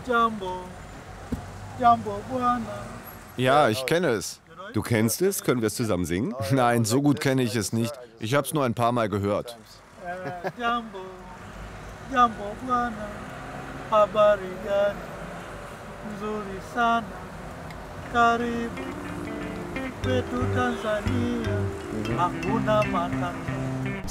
Jambo, Jambo Bwana. Ja, ich kenne es. Du kennst es? Können wir es zusammen singen? Nein, so gut kenne ich es nicht. Ich habe es nur ein paar Mal gehört. Jambo, Jambo Bwana. Habari gani? Nzuri sana. Karibu kwetu Tanzania. Hakuna matatizo.